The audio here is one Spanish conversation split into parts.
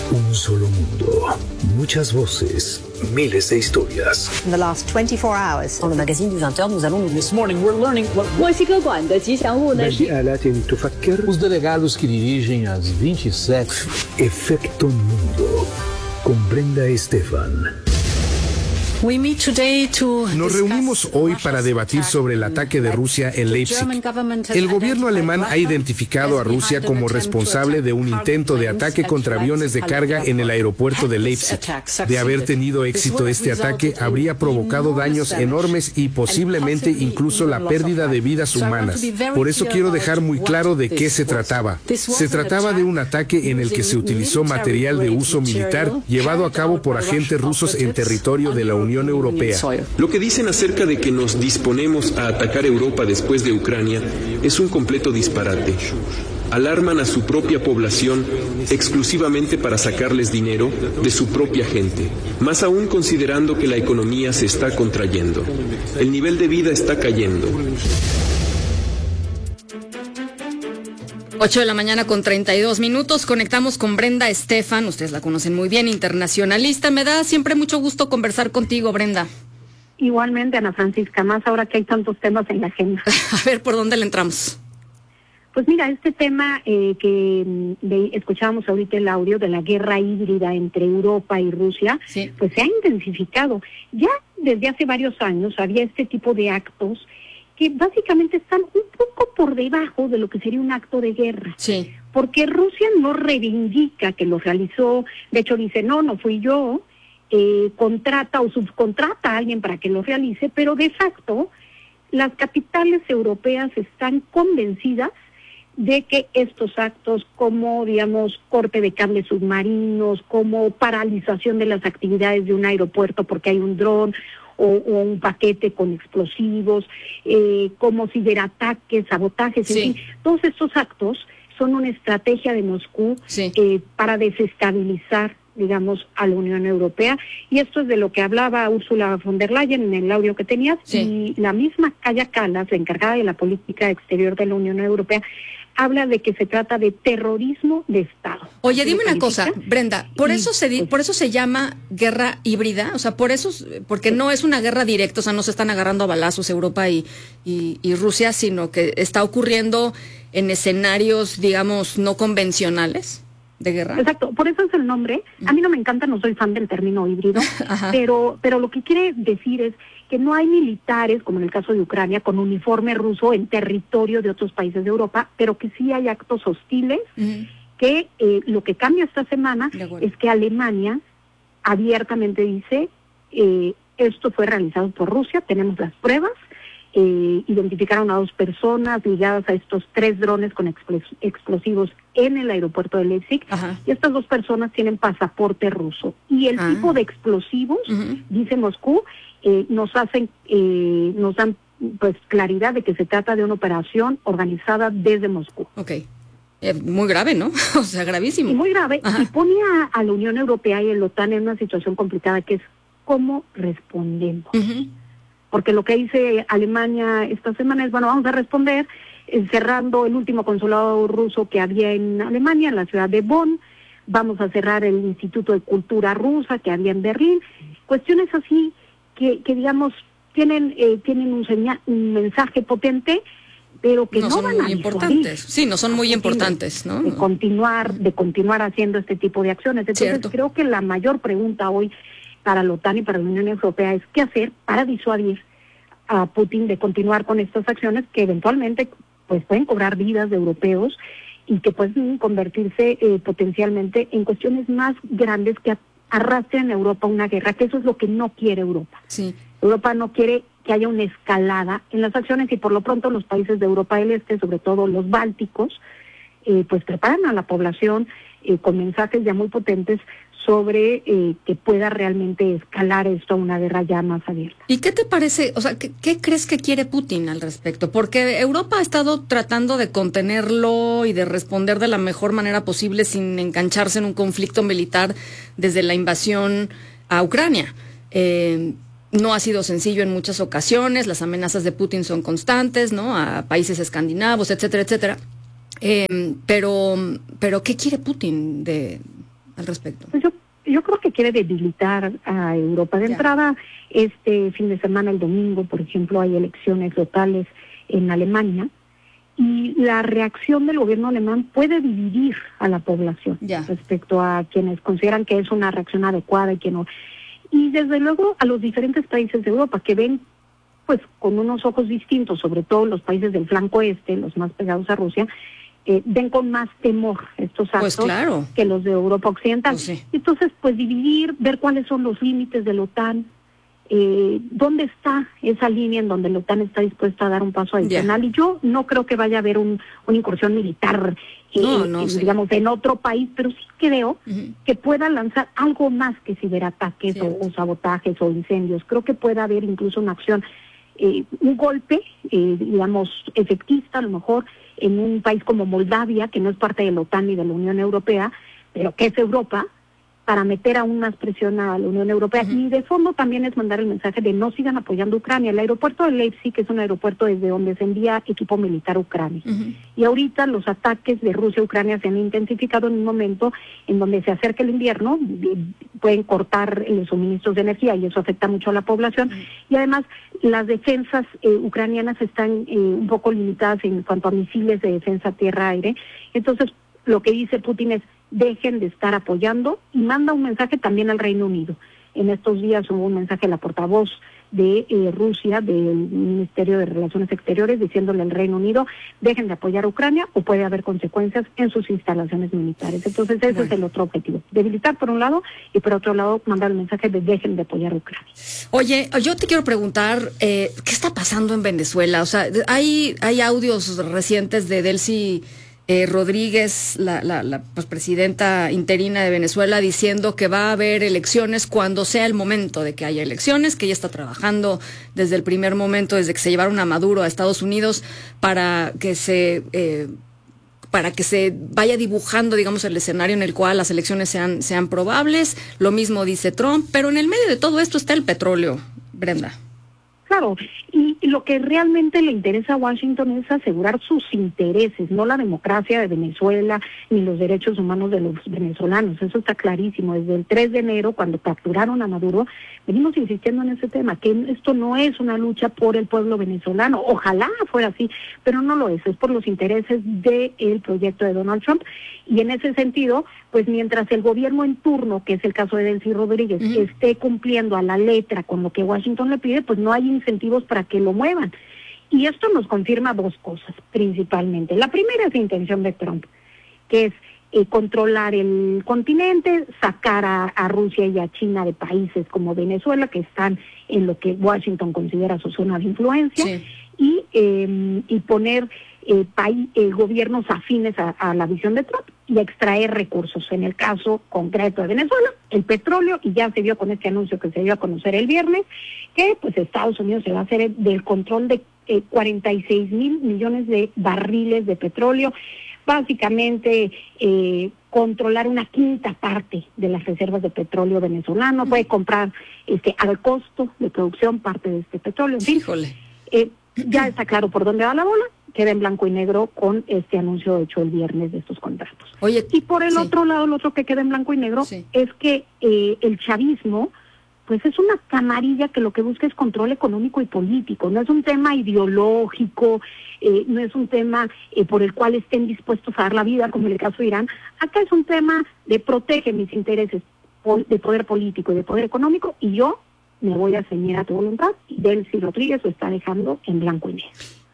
Un solo mundo, muchas voces, miles de historias. In the last 24 hours, dans le magazine du 20h, nous allons This morning we're learning what Os delegados que dirigem as 27. Efecto Mundo, con Brenda Estefan. Nos reunimos hoy para debatir sobre el ataque de Rusia en Leipzig. El gobierno alemán ha identificado a Rusia como responsable de un intento de ataque contra aviones de carga en el aeropuerto de Leipzig. De haber tenido éxito este ataque, habría provocado daños enormes y posiblemente incluso la pérdida de vidas humanas. Por eso quiero dejar muy claro de qué se trataba. Se trataba de un ataque en el que se utilizó material de uso militar llevado a cabo por agentes rusos en territorio de la Unión Europea. Lo que dicen acerca de que nos disponemos a atacar Europa después de Ucrania es un completo disparate. Alarman a su propia población exclusivamente para sacarles dinero de su propia gente, más aún considerando que la economía se está contrayendo. El nivel de vida está cayendo. 8 de la mañana con 32 minutos. Conectamos con Brenda Estefan. Ustedes la conocen muy bien, internacionalista. Me da siempre mucho gusto conversar contigo, Brenda. Igualmente, Ana Francisca, más ahora que hay tantos temas en la agenda. A ver, ¿por dónde le entramos? Pues mira, este tema escuchábamos ahorita el audio de la guerra híbrida entre Europa y Rusia, sí, pues se ha intensificado. Ya desde hace varios años había este tipo de actos que básicamente están un poco por debajo de lo que sería un acto de guerra. Sí. Porque Rusia no reivindica que lo realizó, de hecho dice, no fui yo, contrata o subcontrata a alguien para que lo realice, pero de facto las capitales europeas están convencidas de que estos actos como, digamos, corte de cables submarinos, como paralización de las actividades de un aeropuerto porque hay un dron, o un paquete con explosivos, como ciberataques, sabotajes, sí, en fin, todos estos actos son una estrategia de Moscú, sí, para desestabilizar, digamos, a la Unión Europea, y esto es de lo que hablaba Ursula von der Leyen en el audio que tenías, sí, y la misma Kaja Kallas, la encargada de la política exterior de la Unión Europea, habla de que se trata de terrorismo de Estado. Oye, dime una cosa, Brenda, por eso se llama guerra híbrida, o sea, porque no es una guerra directa, o sea, no se están agarrando a balazos Europa y Rusia, sino que está ocurriendo en escenarios, digamos, no convencionales de guerra. Exacto, por eso es el nombre. A mí no me encanta, no soy fan del término híbrido, pero lo que quiere decir es que no hay militares, como en el caso de Ucrania, con uniforme ruso en territorio de otros países de Europa, pero que sí hay actos hostiles, que lo que cambia esta semana es que Alemania abiertamente dice, esto fue realizado por Rusia, tenemos las pruebas, identificaron a 2 personas ligadas a estos 3 drones con explosivos en el aeropuerto de Leipzig, y estas 2 personas tienen pasaporte ruso. Y el tipo de explosivos, dice Moscú, nos dan pues claridad de que se trata de una operación organizada desde Moscú. Okay. Muy grave, ¿no? O sea, gravísimo. Y muy grave, y pone a la Unión Europea y el OTAN en una situación complicada, que es cómo respondemos. Porque lo que dice Alemania esta semana es, bueno, vamos a responder cerrando el último consulado ruso que había en Alemania, en la ciudad de Bonn, vamos a cerrar el Instituto de Cultura Rusa que había en Berlín, cuestiones así que digamos, tienen un mensaje potente, pero que no van a importantes. Sí, no son muy importantes, ¿no? De continuar haciendo este tipo de acciones. Entonces, cierto, creo que la mayor pregunta hoy para la OTAN y para la Unión Europea es qué hacer para disuadir a Putin de continuar con estas acciones que eventualmente pues pueden cobrar vidas de europeos y que pueden convertirse potencialmente en cuestiones más grandes que arrastren a Europa a una guerra, que eso es lo que no quiere Europa. Sí. Europa no quiere que haya una escalada en las acciones, y por lo pronto los países de Europa del Este, sobre todo los bálticos, pues preparan a la población con mensajes ya muy potentes sobre que pueda realmente escalar esto a una guerra ya más abierta. ¿Y qué te parece, o sea, qué crees que quiere Putin al respecto? Porque Europa ha estado tratando de contenerlo y de responder de la mejor manera posible sin engancharse en un conflicto militar desde la invasión a Ucrania. No ha sido sencillo en muchas ocasiones, las amenazas de Putin son constantes, ¿no? A países escandinavos, etcétera, etcétera. Pero ¿qué quiere Putin al respecto? Pues yo creo que quiere debilitar a Europa. De entrada, este fin de semana, el domingo, por ejemplo, hay elecciones locales en Alemania, y la reacción del gobierno alemán puede dividir a la población respecto a quienes consideran que es una reacción adecuada y que no. Y desde luego a los diferentes países de Europa que ven pues con unos ojos distintos, sobre todo los países del flanco este, los más pegados a Rusia, ven con más temor estos actos que los de Europa Occidental. Pues sí. Entonces, pues dividir, ver cuáles son los límites de la OTAN, dónde está esa línea en donde la OTAN está dispuesta a dar un paso adicional. Y yo no creo que vaya a haber una incursión militar, digamos, en otro país, pero sí creo que pueda lanzar algo más que ciberataques o sabotajes o incendios. Creo que puede haber incluso una acción, un golpe, digamos, efectista, a lo mejor, en un país como Moldavia, que no es parte de la OTAN ni de la Unión Europea, pero que es Europa, para meter aún más presión a la Unión Europea. Y de fondo también es mandar el mensaje de no sigan apoyando a Ucrania. El aeropuerto de Leipzig es un aeropuerto desde donde se envía equipo militar a Ucrania. Y ahorita los ataques de Rusia a Ucrania se han intensificado en un momento en donde se acerca el invierno, pueden cortar los suministros de energía y eso afecta mucho a la población. Y además las defensas ucranianas están un poco limitadas en cuanto a misiles de defensa tierra-aire. Entonces lo que dice Putin es dejen de estar apoyando, y manda un mensaje también al Reino Unido. En estos días hubo un mensaje de la portavoz de Rusia, del Ministerio de Relaciones Exteriores, diciéndole al Reino Unido, dejen de apoyar a Ucrania o puede haber consecuencias en sus instalaciones militares. Entonces ese es el otro objetivo, debilitar por un lado y por otro lado mandar el mensaje de dejen de apoyar a Ucrania. Oye, yo te quiero preguntar, ¿qué está pasando en Venezuela? O sea, hay audios recientes de Delcy Rodríguez, la pues, presidenta interina de Venezuela, diciendo que va a haber elecciones cuando sea el momento de que haya elecciones, que ella está trabajando desde el primer momento, desde que se llevaron a Maduro a Estados Unidos, para que se vaya dibujando, digamos, el escenario en el cual las elecciones sean probables. Lo mismo dice Trump, pero en el medio de todo esto está el petróleo, Brenda. Claro, y lo que realmente le interesa a Washington es asegurar sus intereses, no la democracia de Venezuela ni los derechos humanos de los venezolanos. Eso está clarísimo. Desde el 3 de enero, cuando capturaron a Maduro, venimos insistiendo en ese tema, que esto no es una lucha por el pueblo venezolano. Ojalá fuera así, pero no lo es por los intereses del proyecto de Donald Trump. Y en ese sentido, pues mientras el gobierno en turno, que es el caso de Delcy Rodríguez, esté cumpliendo a la letra con lo que Washington le pide, pues no hay incentivos para que lo muevan. Y esto nos confirma dos cosas, principalmente. La primera es la intención de Trump, que es controlar el continente, sacar a Rusia y a China de países como Venezuela, que están en lo que Washington considera su zona de influencia, y poner gobiernos afines a la visión de Trump y extraer recursos. En el caso concreto de Venezuela, el petróleo, y ya se vio con este anuncio que se dio a conocer el viernes, que pues Estados Unidos se va a hacer del control de 46,000 millones de barriles de petróleo, básicamente controlar una quinta parte de las reservas de petróleo venezolano, puede comprar al costo de producción parte de este petróleo. En fin, ya está claro por dónde va la bola, queda en blanco y negro con este anuncio hecho el viernes de estos contratos. Y por el otro lado, lo otro que queda en blanco y negro es que el chavismo pues es una camarilla que lo que busca es control económico y político, no es un tema ideológico, no es un tema por el cual estén dispuestos a dar la vida, como en el caso de Irán. Acá es un tema de protege mis intereses de poder político y de poder económico, y yo me voy a ceñir a tu voluntad, y Delcy Rodríguez lo está dejando en blanco y negro.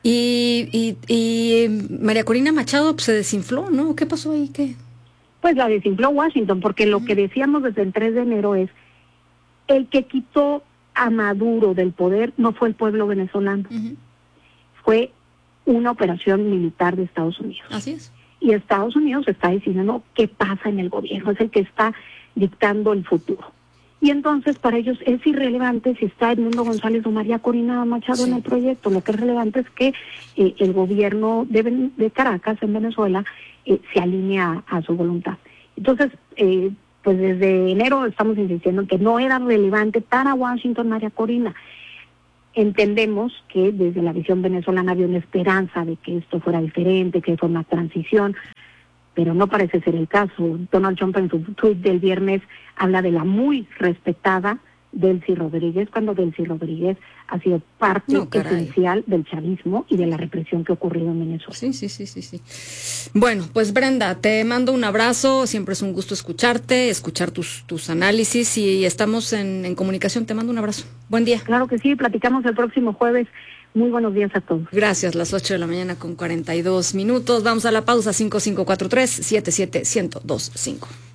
Y María Corina Machado pues, se desinfló, ¿no? ¿Qué pasó ahí? ¿Qué? Pues la desinfló Washington, porque lo que decíamos desde el 3 de enero es el que quitó a Maduro del poder no fue el pueblo venezolano, fue una operación militar de Estados Unidos. Así es. Y Estados Unidos está diciendo qué pasa en el gobierno, es el que está dictando el futuro. Y entonces para ellos es irrelevante si está Edmundo González o María Corina Machado en el proyecto. Lo que es relevante es que el gobierno de Caracas, en Venezuela, se alinea a su voluntad. Entonces, pues desde enero estamos insistiendo en que no era relevante para Washington María Corina. Entendemos que desde la visión venezolana había una esperanza de que esto fuera diferente, que fuera una transición, pero no parece ser el caso. Donald Trump en su tuit del viernes habla de la muy respetada Delcy Rodríguez, cuando Delcy Rodríguez ha sido parte esencial del chavismo y de la represión que ha ocurrido en Venezuela. Sí. Bueno, pues Brenda, te mando un abrazo, siempre es un gusto escucharte, escuchar tus análisis, y estamos en comunicación. Te mando un abrazo. Buen día. Claro que sí, platicamos el próximo jueves. Muy buenos días a todos. Gracias, las 8 de la mañana con 42 minutos. Vamos a la pausa, 5543-77125.